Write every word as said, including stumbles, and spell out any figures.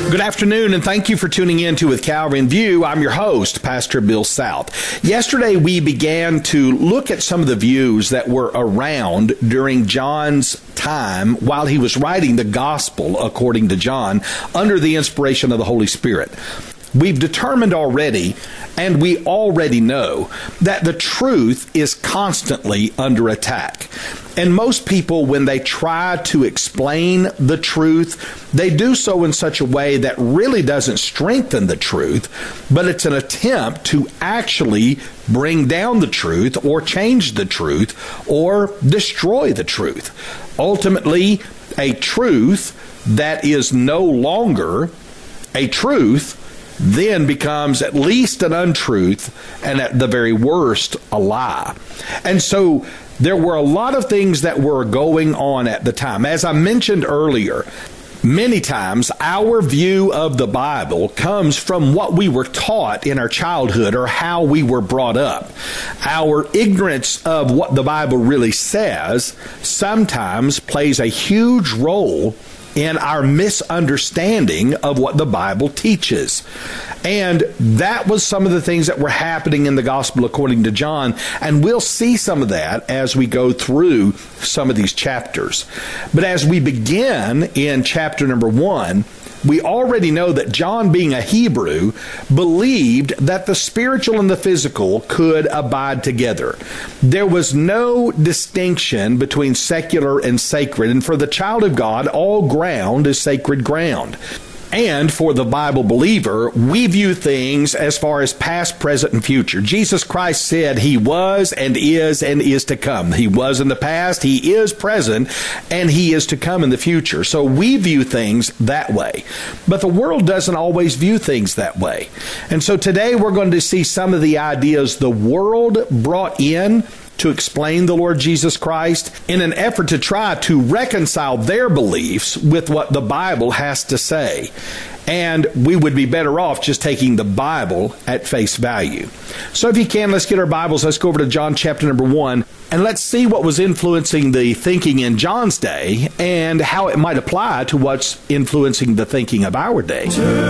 Good afternoon, and thank you for tuning in to With Calvary in View. I'm your host, Pastor Bill South. Yesterday, we began to look at some of the views that were around during John's time while he was writing the Gospel according to John under the inspiration of the Holy Spirit. We've determined already, and we already know, that the truth is constantly under attack. And most people, when they try to explain the truth, they do so in such a way that really doesn't strengthen the truth, but it's an attempt to actually bring down the truth or change the truth or destroy the truth. Ultimately, a truth that is no longer a truth then becomes at least an untruth, and at the very worst, a lie. And so there were a lot of things that were going on at the time. As I mentioned earlier, many times our view of the Bible comes from what we were taught in our childhood or how we were brought up. Our ignorance of what the Bible really says sometimes plays a huge role in our misunderstanding of what the Bible teaches. And that was some of the things that were happening in the Gospel according to John, and we'll see some of that as we go through some of these chapters. But as we begin in chapter number one, we already know that John, being a Hebrew, believed that the spiritual and the physical could abide together. There was no distinction between secular and sacred, and for the child of God, all ground is sacred ground. And for the Bible believer, we view things as far as past, present, and future. Jesus Christ said he was and is and is to come. He was in the past, he is present, and he is to come in the future. So we view things that way. But the world doesn't always view things that way. And so today we're going to see some of the ideas the world brought in to explain the Lord Jesus Christ in an effort to try to reconcile their beliefs with what the Bible has to say. And we would be better off just taking the Bible at face value. So if you can, let's get our Bibles. Let's go over to John chapter number one, and let's see what was influencing the thinking in John's day and how it might apply to what's influencing the thinking of our day.